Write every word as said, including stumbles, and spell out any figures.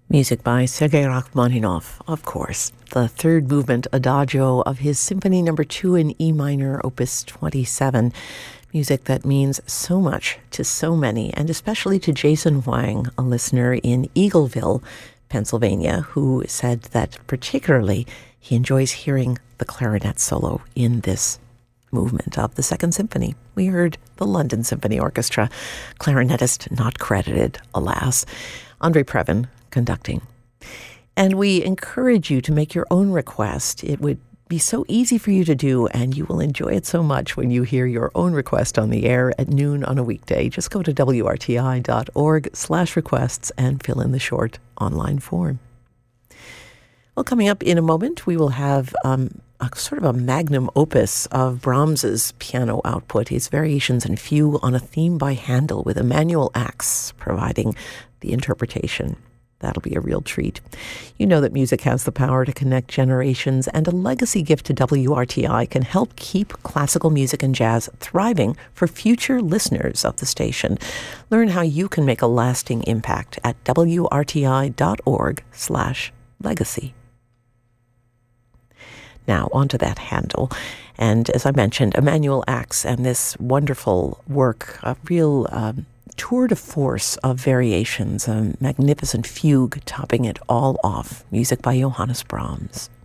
Music by Sergei Rachmaninoff, of course. The third movement adagio of his Symphony Number Two in E minor, Opus twenty-seven. Music that means so much to so many, and especially to Jason Huang, a listener in Eagleville, Pennsylvania, who said that particularly he enjoys hearing the clarinet solo in this movement of the Second Symphony. We heard the London Symphony Orchestra, clarinetist not credited, alas, Andre Previn conducting. And we encourage you to make your own request. It would be so easy for you to do, and you will enjoy it so much when you hear your own request on the air at noon on a weekday. Just go to W R T I dot org slash requests and fill in the short online form. Well, coming up in a moment, we will have um, a sort of a magnum opus of Brahms's piano output, his variations in fugue on a theme by Handel, with Emanuel Ax providing the interpretation. That'll be a real treat. You know that music has the power to connect generations, and a legacy gift to W R T I can help keep classical music and jazz thriving for future listeners of the station. Learn how you can make a lasting impact at W R T I dot org slash legacy. Now, on to that Handel. And as I mentioned, Emanuel Ax and this wonderful work, a real um, tour de force of variations, a magnificent fugue topping it all off. Music by Johannes Brahms.